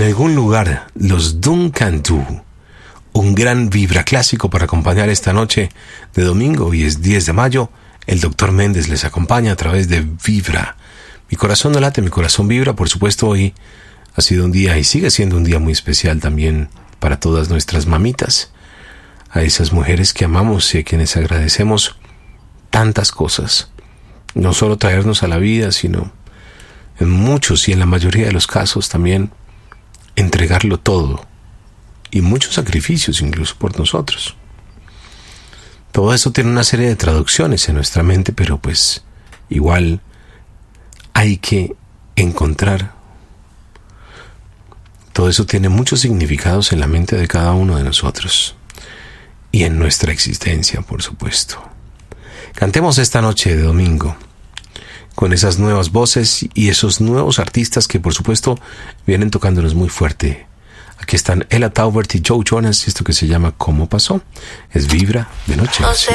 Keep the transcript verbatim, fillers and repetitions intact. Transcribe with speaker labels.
Speaker 1: algún lugar, los Duncan Du, un gran vibra clásico para acompañar esta noche de domingo. Hoy es diez de mayo, el doctor Méndez les acompaña a través de Vibra. Mi corazón no late, mi corazón vibra. Por supuesto, hoy ha sido un día y sigue siendo un día muy especial también para todas nuestras mamitas, a esas mujeres que amamos y a quienes agradecemos tantas cosas. No solo traernos a la vida, sino en muchos y en la mayoría de los casos también entregarlo todo y muchos sacrificios incluso por nosotros. Todo eso tiene una serie de traducciones en nuestra mente, pero pues igual hay que encontrar. Todo eso tiene muchos significados en la mente de cada uno de nosotros y en nuestra existencia, por supuesto. Cantemos esta noche de domingo con esas nuevas voces y esos nuevos artistas que por supuesto vienen tocándonos muy fuerte. Aquí están Ella Taubert y Joe Jonas y esto que se llama ¿Cómo pasó? Es Vibra de noche.